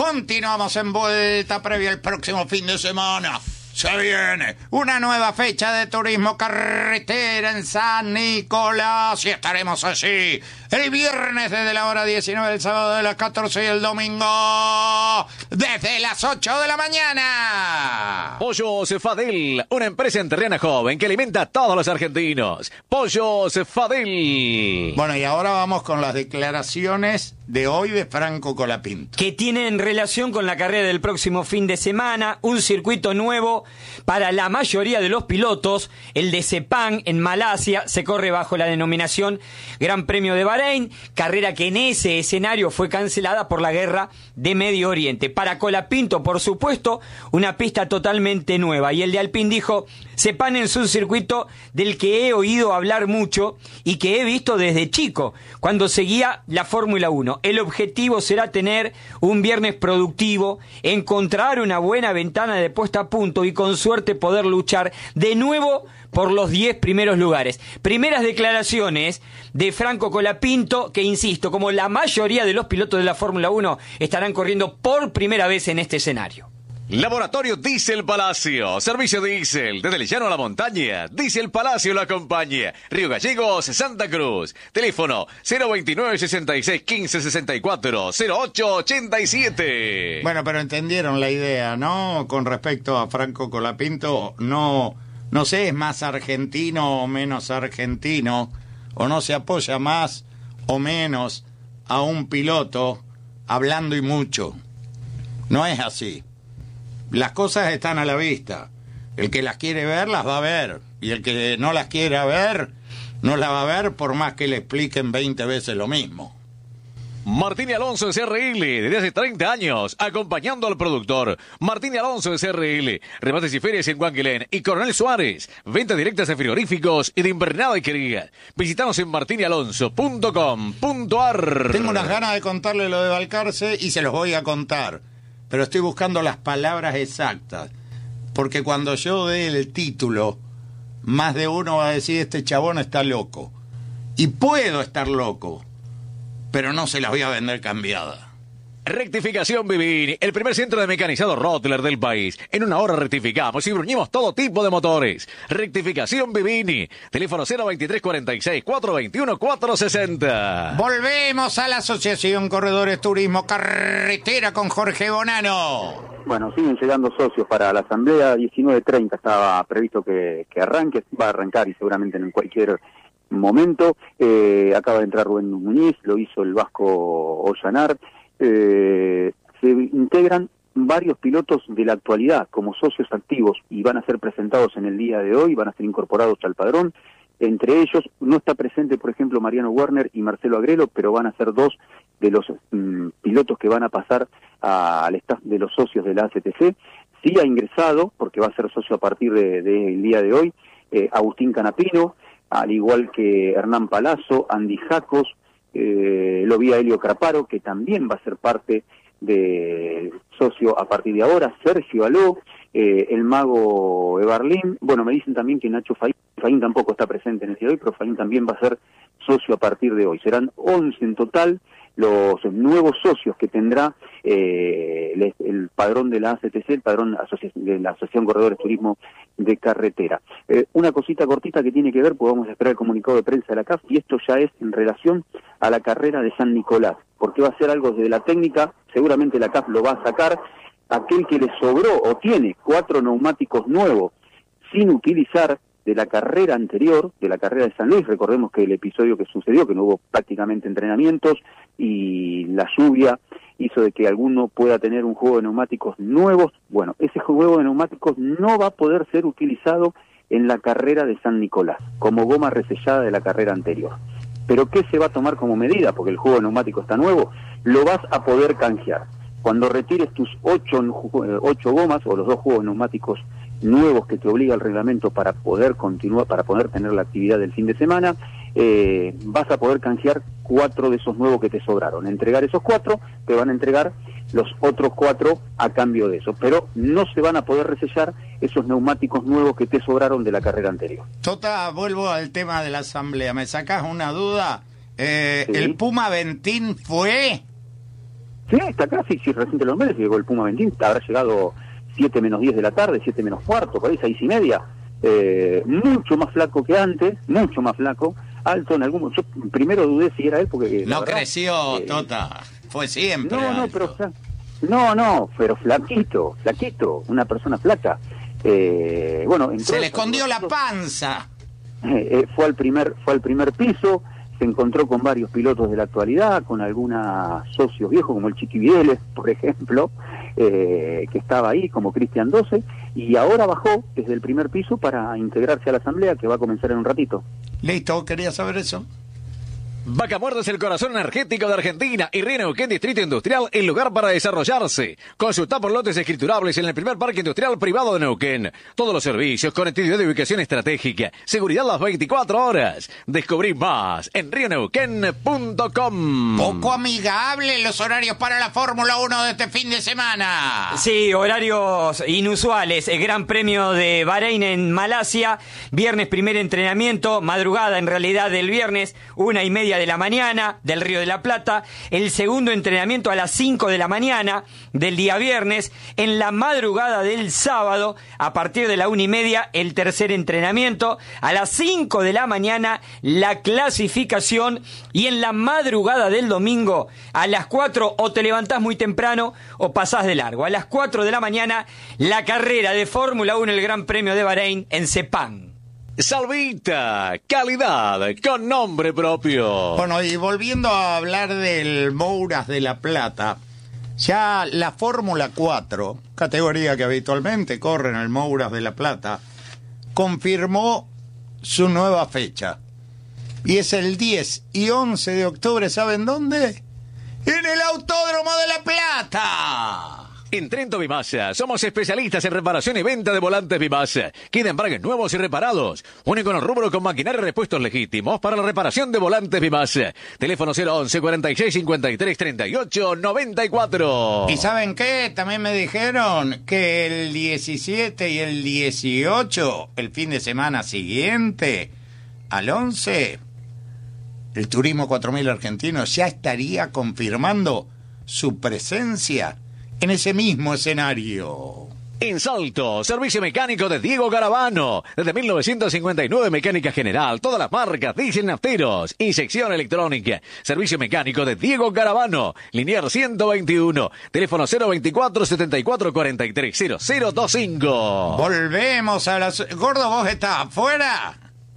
Continuamos en Vuelta Previa el próximo fin de semana. Se viene una nueva fecha de turismo carretera en San Nicolás y estaremos allí el viernes desde la hora 19, el sábado de las 14 y el domingo desde las 8 de la mañana. Pollos Fadel, una empresa enterrana joven que alimenta a todos los argentinos. Pollos Fadel. Bueno, y ahora vamos con las declaraciones de hoy de Franco Colapinto, que tienen relación con la carrera del próximo fin de semana, un circuito nuevo para la mayoría de los pilotos, el de Sepang en Malasia, se corre bajo la denominación Gran Premio de Bahrein, carrera que en ese escenario fue cancelada por la guerra de Medio Oriente. Para Colapinto, por supuesto, una pista totalmente nueva, y el de Alpine dijo: Sepang es un circuito del que he oído hablar mucho y que he visto desde chico, cuando seguía la Fórmula 1. El objetivo será tener un viernes productivo, encontrar una buena ventana de puesta a punto y con suerte poder luchar de nuevo por los 10 primeros lugares. Primeras declaraciones de Franco Colapinto, que insisto, como la mayoría de los pilotos de la Fórmula 1 estarán corriendo por primera vez en este escenario. Laboratorio Diesel Palacio, servicio diésel, desde el llano a la montaña, Diesel Palacio lo acompaña, Río Gallegos, Santa Cruz, teléfono 029 66 15 64 08 87. Bueno, pero entendieron la idea, ¿no? Con respecto a Franco Colapinto, no sé, es más argentino o menos argentino, o no se apoya más o menos a un piloto hablando y mucho. No es así. Las cosas están a la vista. El que las quiere ver, las va a ver. Y el que no las quiera ver, no las va a ver por más que le expliquen 20 veces lo mismo. Martín y Alonso de CRL, desde hace 30 años, acompañando al productor. Martín y Alonso de CRL, remates y ferias en Guanquelén y Coronel Suárez, ventas directas de frigoríficos y de invernada y querida. Visítanos en martinyalonso.com.ar. Tengo unas ganas de contarle lo de Balcarce y se los voy a contar, pero estoy buscando las palabras exactas, porque cuando yo dé el título, más de uno va a decir: este chabón está loco. Y puedo estar loco, pero no se las voy a vender cambiada. Rectificación Vivini, el primer centro de mecanizado Rottler del país. En una hora rectificamos y bruñimos todo tipo de motores. Rectificación Vivini, teléfono 023 46 421 460. Volvemos a la Asociación Corredores Turismo Carretera con Jorge Bonano. Bueno, siguen llegando socios para la asamblea. 19:30 estaba previsto que arranque, va a arrancar y seguramente en cualquier momento. Acaba de entrar Rubén Muñiz, lo hizo el vasco Ollanar. Se integran varios pilotos de la actualidad como socios activos y van a ser presentados en el día de hoy, van a ser incorporados al padrón. Entre ellos no está presente, por ejemplo, Mariano Werner y Marcelo Agrelo, pero van a ser dos de los pilotos que van a pasar al staff de los socios de la ACTC. Sí ha ingresado, porque va a ser socio a partir del día de hoy, Agustín Canapino, al igual que Hernán Palazzo, Andy Jacos, lo vi a Helio Craparo, que también va a ser parte de socio a partir de ahora, Sergio Aló, el mago Eberlín. Bueno, me dicen también que Nacho Faín tampoco está presente en el día de hoy, pero Faín también va a ser socio a partir de hoy. Serán 11 en total los nuevos socios que tendrá el padrón de la ACTC, el padrón de la Asociación Corredores Turismo de Carretera. Una cosita cortita que tiene que ver, pues vamos a esperar el comunicado de prensa de la CAF, y esto ya es en relación a la carrera de San Nicolás, porque va a ser algo desde la técnica, seguramente la CAF lo va a sacar. Aquel que le sobró o tiene 4 neumáticos nuevos sin utilizar de la carrera anterior, de la carrera de San Luis, recordemos que el episodio que sucedió, que no hubo prácticamente entrenamientos y la lluvia hizo de que alguno pueda tener un juego de neumáticos nuevos. Bueno, ese juego de neumáticos no va a poder ser utilizado en la carrera de San Nicolás, como goma resellada de la carrera anterior. ¿Pero qué se va a tomar como medida? Porque el juego de neumáticos está nuevo, lo vas a poder canjear. Cuando retires tus 8 gomas o los 2 juegos neumáticos nuevos que te obliga el reglamento para poder continuar, para poder tener la actividad del fin de semana, vas a poder canjear 4 de esos nuevos que te sobraron. Entregar esos 4, te van a entregar los otros 4 a cambio de eso, pero no se van a poder resellar esos neumáticos nuevos que te sobraron de la carrera anterior. Tota, vuelvo al tema de la asamblea. ¿Me sacás una duda? Sí. ¿El Puma Ventín fue? Sí, está acá, sí, reciente los meses llegó el Puma Ventín, habrá llegado 7 menos 10 de la tarde, 7 menos cuarto, por ahí 6:30. Mucho más flaco que antes, mucho más flaco, alto en algún... Yo primero dudé si era él porque... No creció, Tota, fue siempre alto. Pero flaquito, una persona flaca. Bueno, se le escondió la panza. Fue al primer piso, se encontró con varios pilotos de la actualidad, con algunos socios viejos como el Chiqui Vieles, por ejemplo, que estaba ahí, como Cristian 12, y ahora bajó desde el primer piso para integrarse a la asamblea que va a comenzar en un ratito. Listo, quería saber eso. Vaca Muerta es el corazón energético de Argentina y Río Neuquén Distrito Industrial, el lugar para desarrollarse. Consulta por lotes escriturables en el primer parque industrial privado de Neuquén. Todos los servicios, conectividad de ubicación estratégica, seguridad las 24 horas. Descubrí más en rioneuquén.com. Poco amigable los horarios para la Fórmula 1 de este fin de semana. Sí, horarios inusuales. El Gran Premio de Bahrein en Malasia. Viernes primer entrenamiento, madrugada en realidad del viernes, 1:30 de la mañana del Río de la Plata, el segundo entrenamiento a las 5 de la mañana del día viernes, en la madrugada del sábado, a partir de la 1:30, el tercer entrenamiento, a las 5 de la mañana, la clasificación, y en la madrugada del domingo, a las 4, o te levantás muy temprano o pasás de largo, a las 4 de la mañana, la carrera de Fórmula 1, el Gran Premio de Bahrein en Sepang. Salvita, calidad con nombre propio. Bueno, y volviendo a hablar del Mouras de la Plata, ya la Fórmula 4, categoría que habitualmente corre en el Mouras de la Plata, confirmó su nueva fecha. Y es el 10 y 11 de octubre, ¿saben dónde? ¡En el Autódromo de La Plata! En Trento Bimasa somos especialistas en reparación y venta de volantes Bimasa. Queda embragues nuevos y reparados. Único en el rubro con maquinaria y repuestos legítimos para la reparación de volantes Bimasa. Teléfono 011 46 53 38 94. ¿Y saben qué? También me dijeron que el 17 y el 18, el fin de semana siguiente, al 11, el Turismo 4000 argentino ya estaría confirmando su presencia en ese mismo escenario. En Salto, servicio mecánico de Diego Garavano. Desde 1959, mecánica general, todas las marcas, diésel nafteros, inyección electrónica. Servicio mecánico de Diego Garavano. Linear 121. Teléfono 024 74 43 0025. Volvemos a las... Gordo, ¿vos estás afuera?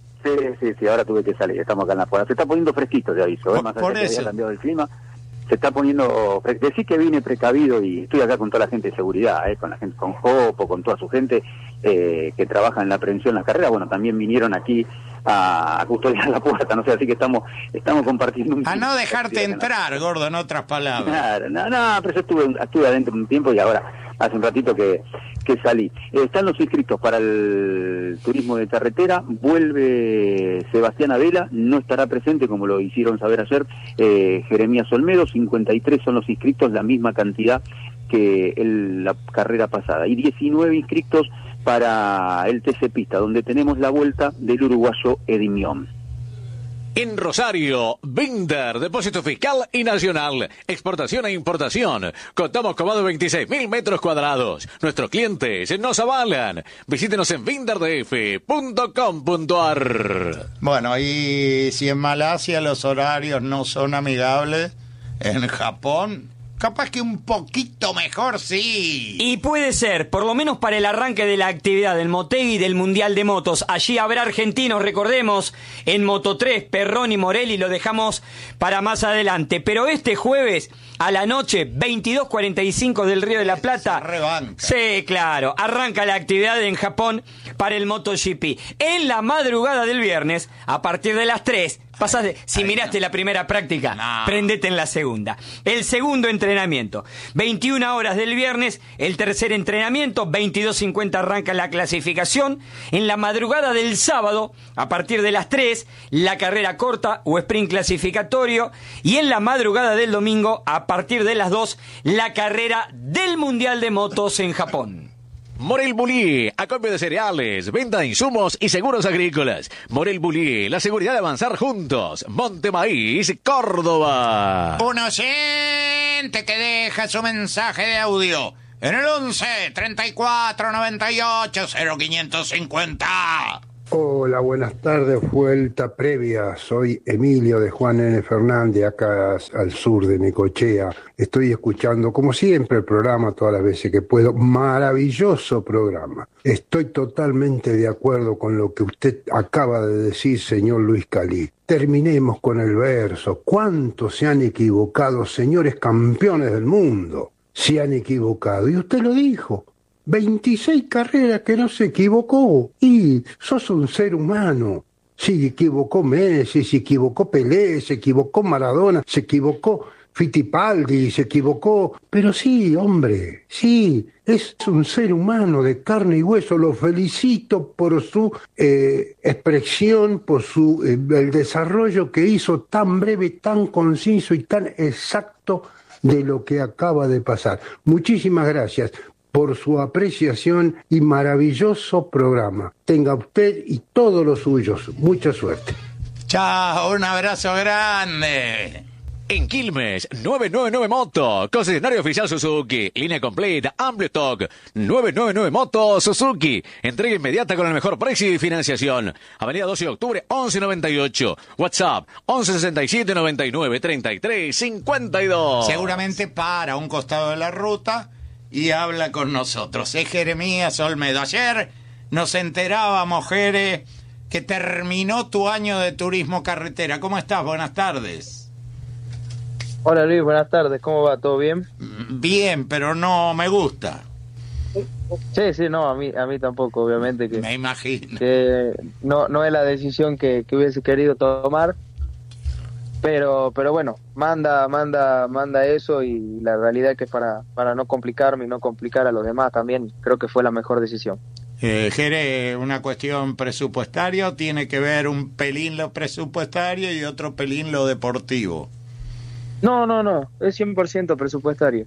Sí, ahora tuve que salir, estamos acá en la puerta. Se está poniendo fresquito, te aviso, más allá que haya cambiado el clima. Se está poniendo, decir que vine precavido y estoy acá con toda la gente de seguridad, con la gente, con Jopo, con toda su gente que trabaja en la prevención de las carreras. Bueno, también vinieron aquí a custodiar la puerta, no sé, así que estamos compartiendo un... A no dejarte entrar, gordo, en otras palabras. No, pero yo estuve adentro un tiempo y ahora hace un ratito que salí. Están los inscritos para el turismo de carretera. Vuelve Sebastián Abela, no estará presente como lo hicieron saber ayer Jeremías Olmedo. 53 son los inscritos, la misma cantidad que la carrera pasada, y 19 inscritos para el TC Pista, donde tenemos la vuelta del uruguayo Edimión. En Rosario, Binder, depósito fiscal y nacional, exportación e importación. Contamos con más de 26.000 metros cuadrados. Nuestros clientes nos avalan. Visítenos en binderdf.com.ar. Bueno, y si en Malasia los horarios no son amigables, en Japón... capaz que un poquito mejor, sí. Y puede ser, por lo menos para el arranque de la actividad del Motegi y del Mundial de Motos. Allí habrá argentinos, recordemos, en Moto3, Perrón y Morelli, lo dejamos para más adelante. Pero este jueves, a la noche, 22:45 del Río de la Plata. Se rebanca. Sí, claro, arranca la actividad en Japón para el MotoGP. En la madrugada del viernes, a partir de las 3... si miraste la primera práctica, prendete en la segunda. El segundo entrenamiento, 21 horas del viernes, el tercer entrenamiento, 22:50 arranca la clasificación. En la madrugada del sábado, a partir de las 3, la carrera corta o sprint clasificatorio. Y en la madrugada del domingo, a partir de las 2, la carrera del Mundial de Motos en Japón. Morel Bullier, acopio de cereales, venta de insumos y seguros agrícolas. Morel Bullier, la seguridad de avanzar juntos. Monte Maíz, Córdoba. Un oyente que deja su mensaje de audio en el 11 34 98 0550. Hola, buenas tardes, vuelta previa. Soy Emilio de Juan N. Fernández, acá al sur de Necochea. Estoy escuchando, como siempre, el programa todas las veces que puedo. Maravilloso programa. Estoy totalmente de acuerdo con lo que usted acaba de decir, señor Luis Calí. Terminemos con el verso. ¿Cuántos se han equivocado, señores campeones del mundo? Se han equivocado. Y usted lo dijo. 26 carreras que no se equivocó. Y sos un ser humano. Se equivocó Messi, se equivocó Pelé, se equivocó Maradona, se equivocó Fittipaldi, se equivocó. Pero sí, hombre, sí, es un ser humano de carne y hueso. Lo felicito por su expresión, por su el desarrollo que hizo tan breve, tan conciso y tan exacto de lo que acaba de pasar. Muchísimas gracias por su apreciación y maravilloso programa. Tenga usted y todos los suyos mucha suerte. Chao, un abrazo grande. En Quilmes, 999 Moto, concesionario oficial Suzuki, línea completa, amplio stock, 999 Moto Suzuki, entrega inmediata con el mejor precio y financiación. Avenida 12 de octubre, 1198, WhatsApp, 1167 99 33 52. Seguramente para un costado de la ruta y habla con nosotros. Es Jeremías Olmedo. Ayer nos enterábamos, Jere, que terminó tu año de turismo carretera. ¿Cómo estás? Buenas tardes. Hola Luis, buenas tardes. ¿Cómo va? ¿Todo bien? Bien, pero no me gusta. Sí, no, a mí tampoco, obviamente. Que, me imagino. Que no es la decisión que hubiese querido tomar. Pero bueno, manda eso, y la realidad es que para no complicarme y no complicar a los demás también, creo que fue la mejor decisión. Jere, una cuestión presupuestaria, tiene que ver un pelín lo presupuestario y otro pelín lo deportivo. No, es 100% presupuestario.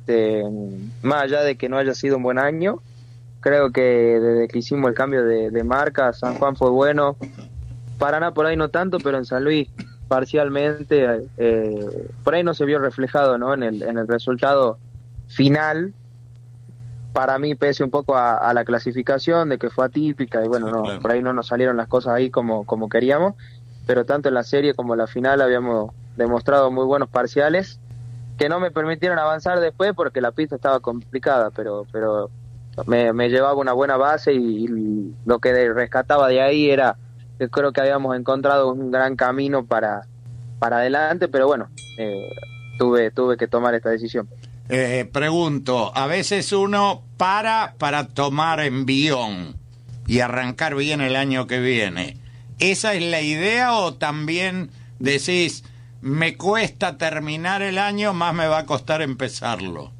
Más allá de que no haya sido un buen año, creo que desde que hicimos el cambio de marca, San Juan fue bueno, Paraná por ahí no tanto, pero en San Luis parcialmente, por ahí no se vio reflejado, ¿no? en el resultado final. Para mí, pese un poco a la clasificación, de que fue atípica, y bueno, Claro. por ahí no nos salieron las cosas ahí como queríamos, pero tanto en la serie como en la final habíamos demostrado muy buenos parciales, que no me permitieron avanzar después porque la pista estaba complicada, pero me llevaba una buena base, y lo que rescataba de ahí era que creo que habíamos encontrado un gran camino para adelante, pero bueno, tuve que tomar esta decisión. Pregunto, a veces uno para tomar envión y arrancar bien el año que viene. ¿Esa es la idea o también decís, me cuesta terminar el año, más me va a costar empezarlo?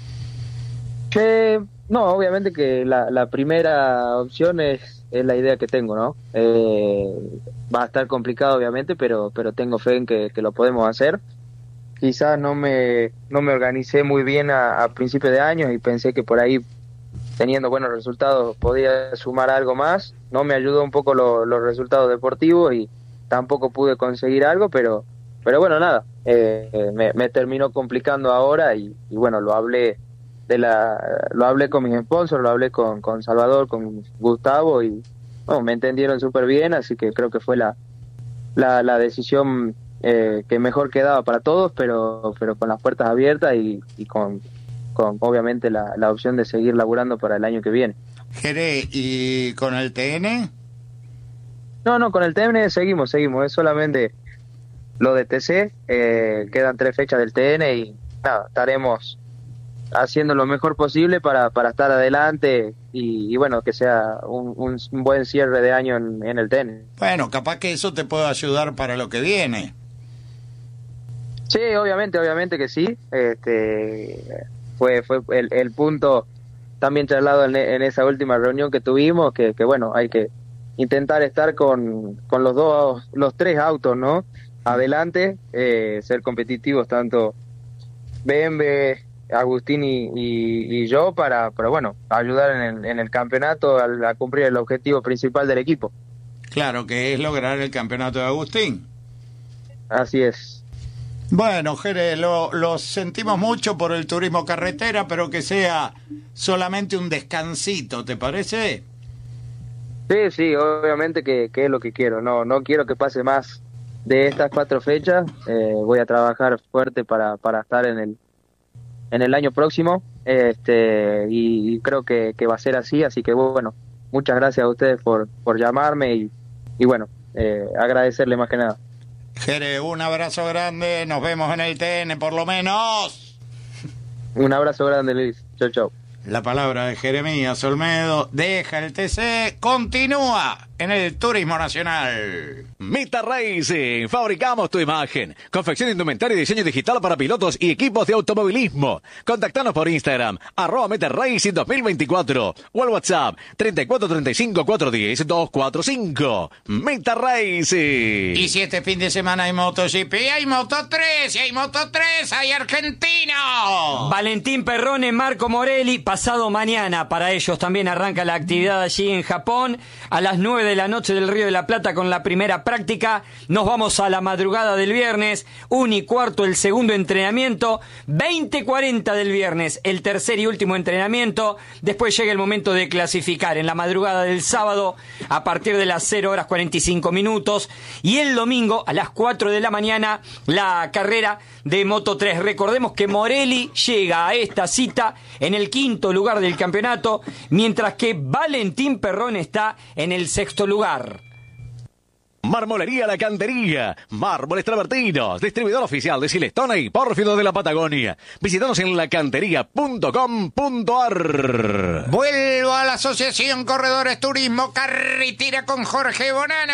No, obviamente que la primera opción es la idea que tengo, ¿no? Va a estar complicado, obviamente, pero tengo fe en que lo podemos hacer. Quizás no me organicé muy bien a principios de año y pensé que por ahí, teniendo buenos resultados, podía sumar algo más. No me ayudó un poco los resultados deportivos y tampoco pude conseguir algo, pero bueno, nada, me terminó complicando ahora, y bueno, lo hablé con mis sponsors, lo hablé con Salvador, con Gustavo, y bueno, me entendieron súper bien, así que creo que fue la decisión que mejor quedaba para todos, pero con las puertas abiertas y con obviamente la opción de seguir laburando para el año que viene. Jere, ¿y con el TN? No, con el TN seguimos, es solamente lo de TC, quedan 3 fechas del TN y nada, estaremos haciendo lo mejor posible para estar adelante y bueno, que sea un buen cierre de año en el TN. Bueno, capaz que eso te puede ayudar para lo que viene. Sí, obviamente que sí. Fue el punto también charlado en esa última reunión que tuvimos, que bueno, hay que intentar estar con los 3 autos, ¿no? Adelante, ser competitivos, tanto BMW, Agustín y yo para bueno, ayudar en el campeonato a cumplir el objetivo principal del equipo. Claro, que es lograr el campeonato de Agustín. Así es. Bueno, Jere, lo sentimos mucho por el turismo carretera, pero que sea solamente un descansito, ¿te parece? Sí, obviamente que es lo que quiero. No quiero que pase más de estas 4 fechas. Voy a trabajar fuerte para estar en el año próximo, y creo que va a ser así que bueno, muchas gracias a ustedes por llamarme y bueno, agradecerle más que nada. Jere, un abrazo grande, nos vemos en el TN por lo menos. Un abrazo grande, Luis. Chau. La palabra de Jeremías Olmedo, deja el TC, continúa en el Turismo Nacional. Meta Racing, fabricamos tu imagen. Confección de indumentaria y diseño digital para pilotos y equipos de automovilismo. Contactanos por Instagram, @Meta Racing 2024 o al WhatsApp 3435 410 245. Meta Racing. Y si este fin de semana hay MotoGP, hay Moto3, y hay Moto3, hay argentino. Valentín Perrone, Marco Morelli, pasado mañana para ellos también arranca la actividad allí en Japón a las 9 de la noche del Río de la Plata con la primera práctica. Nos vamos a la madrugada del viernes, 1:15 el segundo entrenamiento, 20:40 del viernes el tercer y último entrenamiento. Después llega el momento de clasificar en la madrugada del sábado a partir de las 0:45 y el domingo a las 4 de la mañana la carrera de Moto3. Recordemos que Morelli llega a esta cita en el 5º lugar del campeonato, mientras que Valentín Perrone está en el 6º lugar. Marmolería La Cantería, Mármoles Travertinos, distribuidor oficial de Silestone y Pórfido de la Patagonia. Visítanos en lacantería.com.ar. Vuelvo a la Asociación Corredores Turismo Carretera con Jorge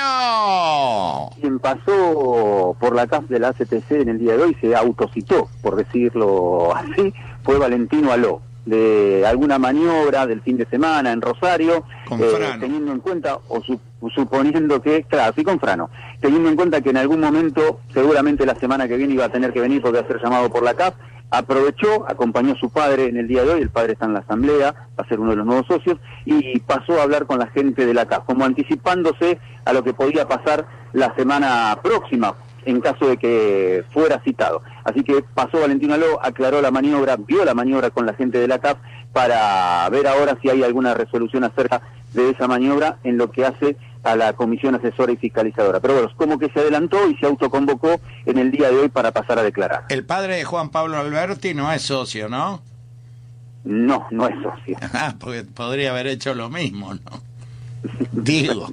Bonano. Quien pasó por la CAF de la ACTC en el día de hoy se autocitó, por decirlo así, fue Valentino Aló, de alguna maniobra del fin de semana en Rosario, teniendo en cuenta suponiendo que, claro, sí con Frano, teniendo en cuenta que en algún momento, seguramente la semana que viene iba a tener que venir porque va a ser llamado por la CAF, aprovechó, acompañó a su padre en el día de hoy, el padre está en la asamblea, va a ser uno de los nuevos socios, y pasó a hablar con la gente de la CAF, como anticipándose a lo que podía pasar la semana próxima, en caso de que fuera citado. Así que pasó Valentino Aló, aclaró la maniobra, vio la maniobra con la gente de la CAF para ver ahora si hay alguna resolución acerca de esa maniobra en lo que hace a la Comisión Asesora y Fiscalizadora. Pero bueno, como que se adelantó y se autoconvocó en el día de hoy para pasar a declarar. El padre de Juan Pablo Alberti no es socio, ¿no? No es socio. Porque podría haber hecho lo mismo, ¿no? Digo.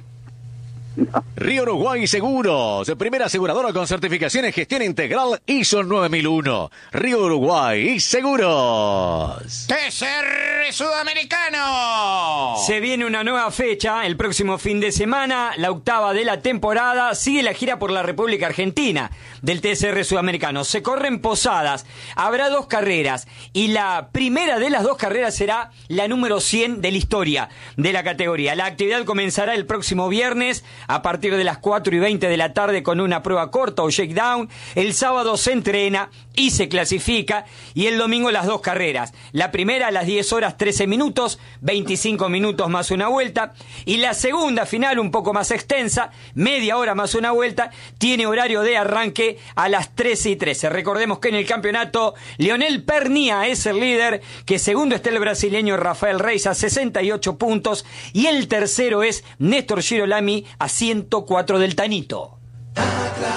No. Río Uruguay Seguros, primera aseguradora con certificación en gestión integral ISO 9001. Río Uruguay Seguros. TCR Sudamericano. Se viene una nueva fecha el próximo fin de semana, la 8ª de la temporada. Sigue la gira por la República Argentina del TCR Sudamericano. Se corren Posadas, habrá 2 carreras y la primera de las 2 carreras será la número 100 de la historia de la categoría. La actividad comenzará el próximo viernes a partir de las 4:20 de la tarde con una prueba corta o shakedown. El sábado se entrena y se clasifica, y el domingo las 2 carreras. La primera a las 10:13, 25 minutos más una vuelta, y la segunda final un poco más extensa, media hora más una vuelta, tiene horario de arranque a las 13:13. Recordemos que en el campeonato Leonel Pernía es el líder, que segundo está el brasileño Rafael Reis a 68 puntos, y el tercero es Néstor Girolami a 104 del Tanito.